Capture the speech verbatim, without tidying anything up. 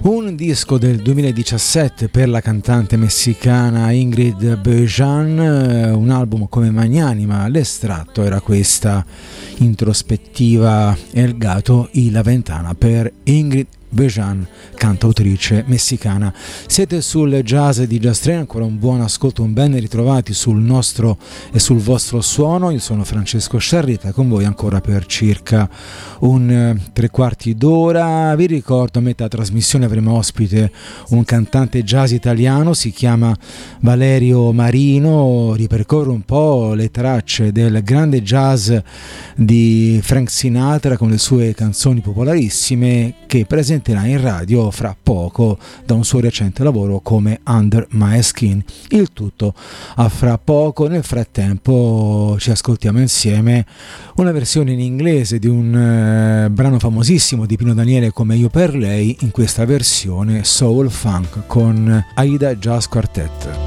Un disco del duemiladiciassette per la cantante messicana Ingrid Bejan, un album come magnanima. L'estratto era questa introspettiva El Gato y la Ventana per Ingrid Bejan, cantautrice messicana. Siete sul Jazz di Just Train, ancora un buon ascolto, un ben ritrovati sul nostro e sul vostro suono. Io sono Francesco Sciarrita, con voi ancora per circa un eh, tre quarti d'ora. Vi ricordo, a metà trasmissione avremo ospite un cantante jazz italiano, si chiama Valerio Marino, ripercorre un po' le tracce del grande jazz di Frank Sinatra con le sue canzoni popolarissime, che presenterà in radio fra poco da un suo recente lavoro come Under My Skin. Il tutto a fra poco. Nel frattempo ci ascoltiamo insieme una versione in inglese di un eh, brano famosissimo di Pino Daniele, Come io per lei, in questa versione soul funk con Aida Jazz Quartet.